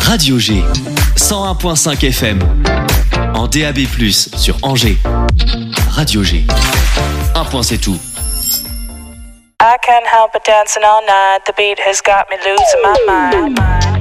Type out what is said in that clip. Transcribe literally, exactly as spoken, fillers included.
Radio G, cent un virgule cinq F M, en D A B plus, sur Angers. Radio G, un point c'est tout. I can't help but dancing all night. The beat has got me losing my mind.